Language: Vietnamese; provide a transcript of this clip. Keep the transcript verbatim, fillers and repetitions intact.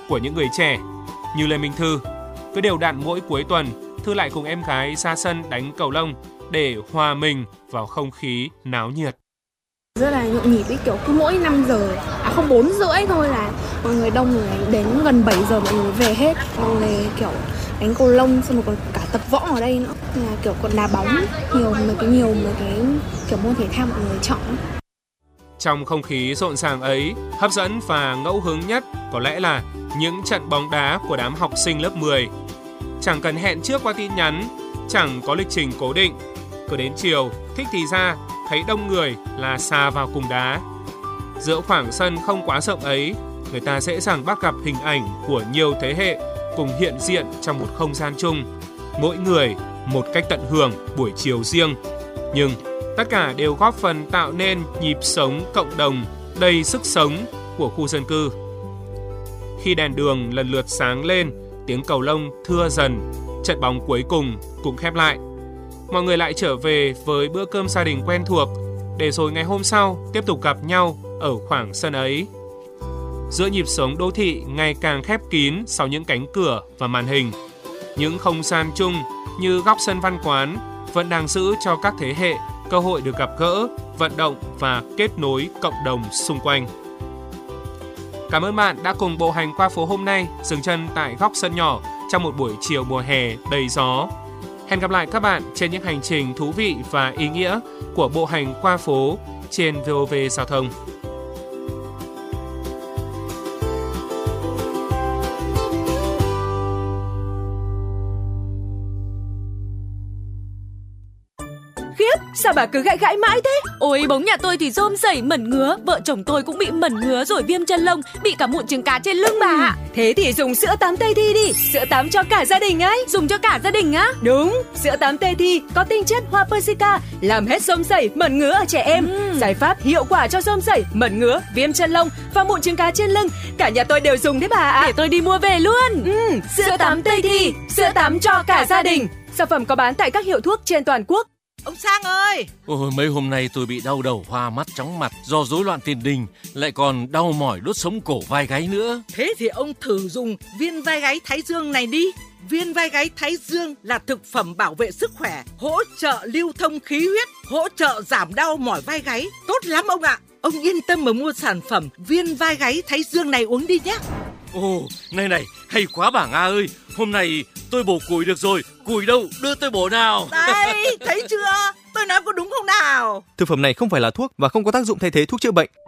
của những người trẻ. Như Lê Minh Thư, cứ đều đặn mỗi cuối tuần, Thư lại cùng em gái ra sân đánh cầu lông để hòa mình vào không khí náo nhiệt. Rất là nhộn nhịp ý, kiểu cứ mỗi năm giờ, à không bốn rưỡi thôi là mọi người đông rồi, đến gần bảy giờ mọi người về hết. Mọi người kiểu đánh cầu lông, xong rồi còn cả tập võ ở đây nữa, là kiểu còn đá bóng, nhiều mấy cái nhiều mấy cái kiểu môn thể thao mọi người chọn. Trong không khí rộn ràng ấy, hấp dẫn và ngẫu hứng nhất có lẽ là những trận bóng đá của đám học sinh lớp mười. Chẳng cần hẹn trước qua tin nhắn, chẳng có lịch trình cố định. Cứ đến chiều, thích thì ra, thấy đông người là xà vào cùng đá. Giữa khoảng sân không quá rộng ấy, người ta dễ dàng bắt gặp hình ảnh của nhiều thế hệ cùng hiện diện trong một không gian chung, mỗi người một cách tận hưởng buổi chiều riêng. Nhưng tất cả đều góp phần tạo nên nhịp sống cộng đồng đầy sức sống của khu dân cư. Khi đèn đường lần lượt sáng lên, tiếng cầu lông thưa dần, trận bóng cuối cùng cũng khép lại. Mọi người lại trở về với bữa cơm gia đình quen thuộc, để rồi ngày hôm sau tiếp tục gặp nhau ở khoảng sân ấy. Giữa nhịp sống đô thị ngày càng khép kín sau những cánh cửa và màn hình, những không gian chung như góc sân văn quán vẫn đang giữ cho các thế hệ cơ hội được gặp gỡ, vận động và kết nối cộng đồng xung quanh. Cảm ơn bạn đã cùng bộ hành qua phố hôm nay dừng chân tại góc sân nhỏ trong một buổi chiều mùa hè đầy gió. Hẹn gặp lại các bạn trên những hành trình thú vị và ý nghĩa của bộ hành qua phố trên vê o vê Giao thông. Sao bà cứ gãi gãi mãi thế? Ôi bóng nhà tôi thì rôm rẩy mẩn ngứa, vợ chồng tôi cũng bị mẩn ngứa rồi viêm chân lông, bị cả mụn trứng cá trên lưng bà ạ. Thế thì dùng sữa tắm Tây Thi đi, sữa tắm cho cả gia đình ấy. Dùng cho cả gia đình á? Đúng, sữa tắm Tây Thi có tinh chất hoa persica, làm hết rôm rẩy, mẩn ngứa ở trẻ em. Ừ. Giải pháp hiệu quả cho rôm rẩy, mẩn ngứa, viêm chân lông và mụn trứng cá trên lưng. Cả nhà tôi đều dùng đấy bà ạ. Để tôi đi mua về luôn. Ừ, sữa tắm Tây Thi, sữa tắm cho cả gia đình. Sản phẩm có bán tại các hiệu thuốc trên toàn quốc. Ông Sang ơi! Ôi, mấy hôm nay tôi bị đau đầu, hoa mắt, chóng mặt do rối loạn tiền đình, lại còn đau mỏi đốt sống cổ vai gáy nữa. Thế thì ông thử dùng viên vai gáy Thái Dương này đi. Viên vai gáy Thái Dương là thực phẩm bảo vệ sức khỏe, hỗ trợ lưu thông khí huyết, hỗ trợ giảm đau mỏi vai gáy. Tốt lắm ông ạ! Ông yên tâm mà mua sản phẩm viên vai gáy Thái Dương này uống đi nhé. Ồ, này này, hay quá bà Nga ơi. Hôm nay tôi bổ củi được rồi. Củi đâu, đưa tôi bổ nào. Đây, thấy chưa? Tôi nói có đúng không nào? Thực phẩm này không phải là thuốc và không có tác dụng thay thế thuốc chữa bệnh.